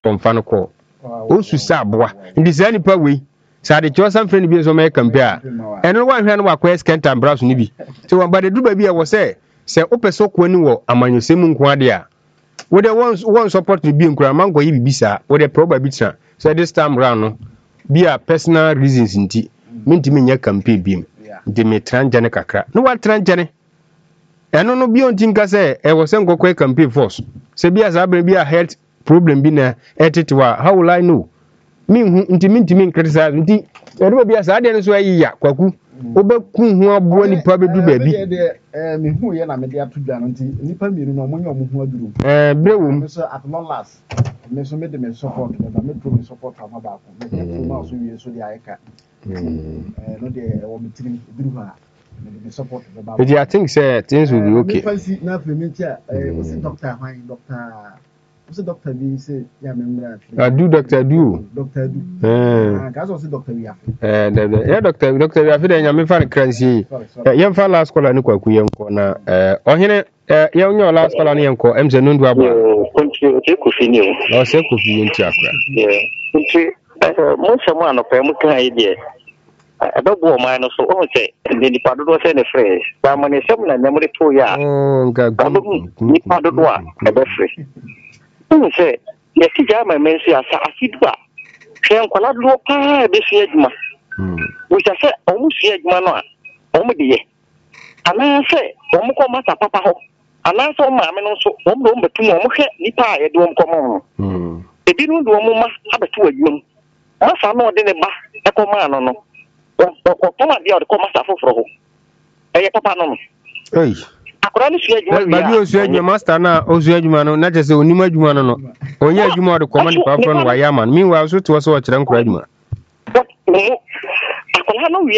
ɔmfa no kɔ osu sa aboa ndi saa nipa wei saa de kyerɛ sam friend bi so make campaign a ɛno wan hwɛ no wakɔ skenta brass no bi so wan ba de duba bi a wɔ sɛ opɛ ko ni wɔ amanyɔsɛm nko ade a wo de won support bi nkura mango yi bibi saa wo de proba bi tena so this time round no bi a personal reasons nti mentimi nya campaign bi de me transgene kakra no wa transgene ɛno no bi onti nka sɛ ɛwɔ sɛ nkɔkɔ campaign force sɛ bi a saa bi a health problem bi na etetiwa how will I know mentimi criticize nti ɛdo bi a saa de no so ayi ya kwaku obeku hu aboa nipa bedu baabi me hu ye na me de atodwa no nti nipa mienu no mo nya mo hu aduru brewum so at long last me so me de me support me pro me support ama ba ko me de ma so wie so de ayeka no de wo me tiri duru ha me support me ba I think say things will be okay me fancy na payment a we see doctor hwan doctor bi say ya memra do doctor do gas o say doctor bi afi yeah doctor bi afi de nya me fa kransi yem fa last call ni kwaku yem ko na ohene yem nyo last call ni yem ko emze nundu abo konti ko fini o se ko fi yenti akra konti mo se mo anopa mo kan ide adogbo ma no so o se de ni pado do se ne fresh ba mo ne sem na nyamre to ya ni pado do a e be fresh o se ye ti jama mensi asa afidua hwe nkwala do pa be fi adwuma wo se o mu fi adwuma no a o mu de ye ana se o mu ko masa papa ho ana so ma me no so o mu betum o mu hwe nipa a ye de o mu ko mo ebi no do o mu ma abetu adwuma masa no de ne ba e ko ma no no o toma dia o ko masa foforo ho e papa no ei akora no su adwuma ba bi o su adwuma master na o su adwuma no na je se onima adwuma no no onya adwuma o de command pa fro no wa yaman meanwhile so to so o kire nkora adwuma akora no